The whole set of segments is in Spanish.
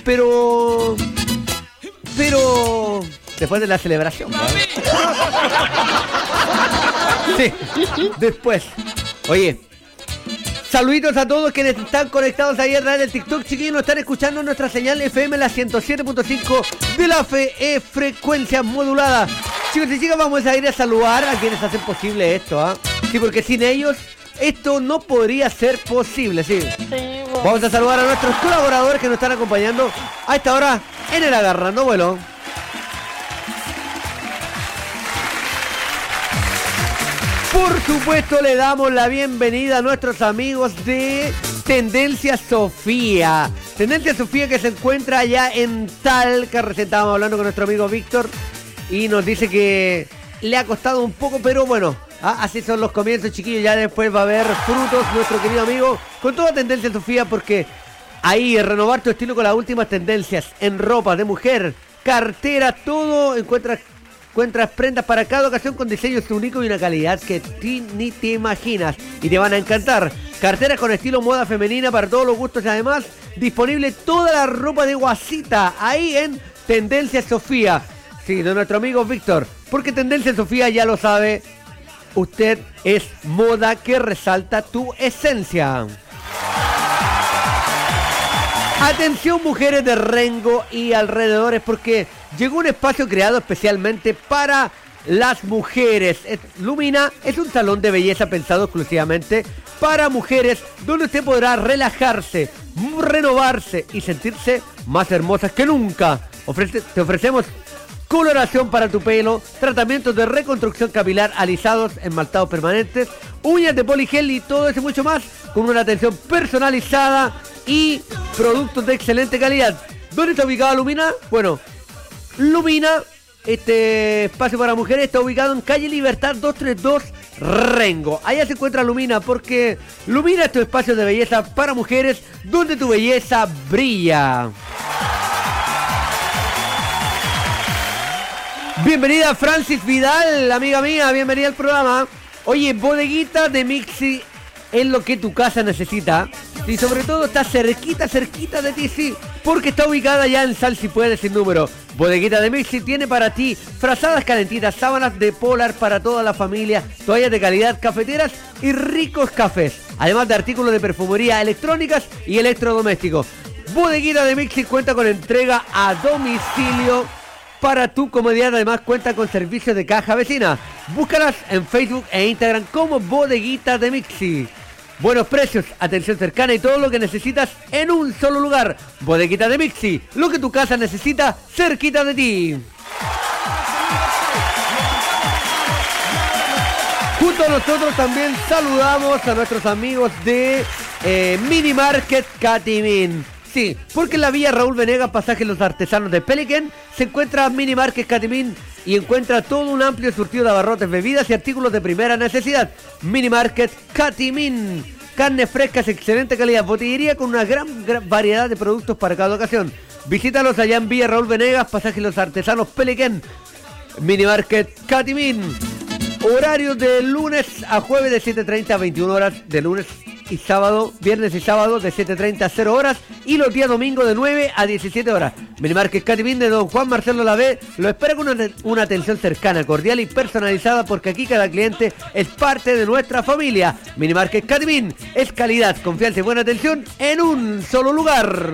pero después de la celebración, ¿no? Sí, después. Oye, saluditos a todos quienes están conectados ahí a través del TikTok, chiquillos. Nos están escuchando en nuestra señal FM, la 107.5 de la FE, frecuencia modulada. Chicos y chicas, vamos a ir a saludar a quienes hacen posible esto, ¿ah? Sí, porque sin ellos esto no podría ser posible, sí. Vamos a saludar a nuestros colaboradores que nos están acompañando a esta hora en el Agarrando Vuelo. Por supuesto, le damos la bienvenida a nuestros amigos de Tendencia Sofía. Tendencia Sofía, que se encuentra allá en Talca. Recién estábamos hablando con nuestro amigo Víctor y nos dice que le ha costado un poco, pero bueno, así son los comienzos, chiquillos. Ya después va a haber frutos, nuestro querido amigo, con toda Tendencia Sofía, porque ahí renovar tu estilo con las últimas tendencias en ropa de mujer, cartera, todo. Encuentras prendas para cada ocasión con diseños únicos y una calidad que ni te imaginas y te van a encantar. Carteras con estilo moda femenina para todos los gustos y además disponible toda la ropa de guasita ahí en Tendencia Sofía. Sí, de nuestro amigo Víctor, porque Tendencia Sofía, ya lo sabe, usted es moda que resalta tu esencia. Atención, mujeres de Rengo y alrededores, porque llegó un espacio creado especialmente para las mujeres. Lumina es un salón de belleza pensado exclusivamente para mujeres, donde usted podrá relajarse, renovarse y sentirse más hermosas que nunca. Te ofrecemos coloración para tu pelo, tratamientos de reconstrucción capilar, alisados, esmaltados permanentes, uñas de poligel y todo eso y mucho más, con una atención personalizada y productos de excelente calidad. ¿Dónde está ubicada Lumina? Bueno, Lumina, este espacio para mujeres, está ubicado en calle Libertad 232 Rengo. Allá se encuentra Lumina, porque Lumina es tu espacio de belleza para mujeres, donde tu belleza brilla. Bienvenida Francis Vidal, amiga mía, bienvenida al programa. Oye, bodeguita de Mixi es lo que tu casa necesita. Y sobre todo está cerquita de ti, sí, porque está ubicada ya en Sal Si Puedes Sin Número. Bodeguita de Mixi tiene para ti frazadas calentitas, sábanas de polar para toda la familia, toallas de calidad, cafeteras y ricos cafés. Además de artículos de perfumería, electrónicas y electrodomésticos. Bodeguita de Mixi cuenta con entrega a domicilio para tu comodidad. Además cuenta con servicios de caja vecina. Búscalas en Facebook e Instagram como Bodeguita de Mixi. Buenos precios, atención cercana y todo lo que necesitas en un solo lugar. Bodeguita de Mixi, lo que tu casa necesita cerquita de ti. Junto a nosotros también saludamos a nuestros amigos de Mini Market Catimín. Sí, porque en la vía Raúl Venegas, pasaje Los Artesanos de Pelican, se encuentra Mini Market Catimín y encuentra todo un amplio surtido de abarrotes, bebidas y artículos de primera necesidad. Mini Market Catimín, carnes frescas, excelente calidad, botillería con una gran variedad de productos para cada ocasión. Visítalos allá en vía Raúl Venegas, pasaje Los Artesanos Pelican. Mini Market Catimín, horarios de lunes a jueves de 7:30 a 21 horas, de lunes y sábado, viernes y sábado de 7:30 a 0 horas y los días domingo de 9 a 17 horas. Minimarket Catimín de Don Juan Marcelo Lavé lo espera con una atención cercana, cordial y personalizada, porque aquí cada cliente es parte de nuestra familia. Minimarket Catimín es calidad, confianza y buena atención en un solo lugar.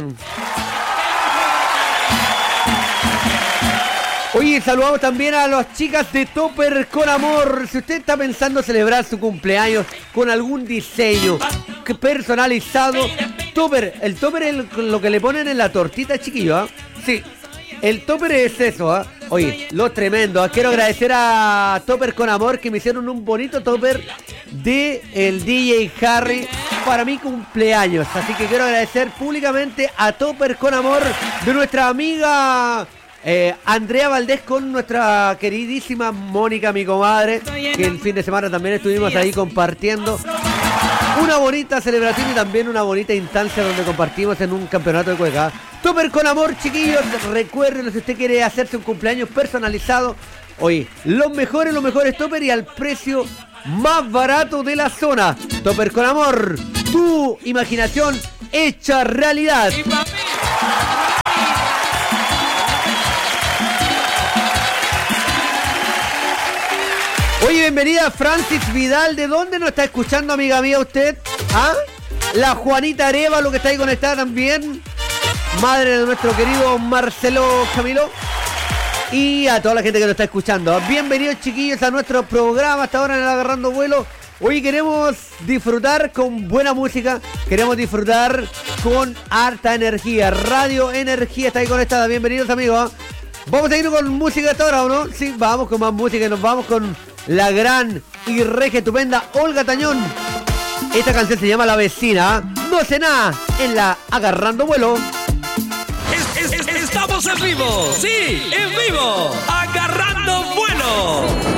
Oye, saludamos también a las chicas de Topper con Amor. Si usted está pensando celebrar su cumpleaños con algún diseño personalizado, el topper es lo que le ponen en la tortita, chiquillo, ¿eh? Sí, el topper es eso, ¿eh? Oye, lo tremendo, ¿eh? Quiero agradecer a Topper con Amor, que me hicieron un bonito topper de el DJ Harry para mi cumpleaños. Así que quiero agradecer públicamente a Topper con Amor de nuestra amiga Andrea Valdés con nuestra queridísima Mónica, mi comadre, que el fin de semana también estuvimos ahí compartiendo una bonita celebración y también una bonita instancia donde compartimos en un campeonato de cueca. Topper con Amor, chiquillos, recuerden, si usted quiere hacerse un cumpleaños personalizado, oye, los mejores Topper y al precio más barato de la zona. Topper con Amor, tu imaginación hecha realidad. bienvenida Francis Vidal. ¿De dónde nos está escuchando, amiga mía, usted? ¿Ah? La Juanita Arevalo, que está ahí conectada también. Madre de nuestro querido Marcelo Camilo. Y a toda la gente que nos está escuchando. Bienvenidos, chiquillos, a nuestro programa hasta ahora en el Agarrando Vuelo. Hoy queremos disfrutar con buena música. Queremos disfrutar con harta energía. Radio Energía está ahí conectada. Bienvenidos, amigos. Vamos a ir con música hasta ahora, ¿o no? Sí, vamos con más música y nos vamos con la gran y regia estupenda Olga Tañón. Esta canción se llama La Vecina. No sé nada en la Agarrando Vuelo. Estamos en vivo, sí, en vivo, Agarrando Vuelo.